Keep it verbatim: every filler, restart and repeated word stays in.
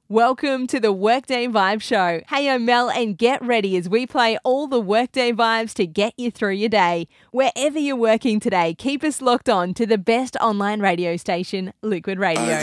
Welcome to the Workday Vibe Show. Hey, I'm Mel, and get ready as we play all the Workday vibes to get you through your day. Wherever you're working today, keep us locked on to the best online radio station, Liquid Radio.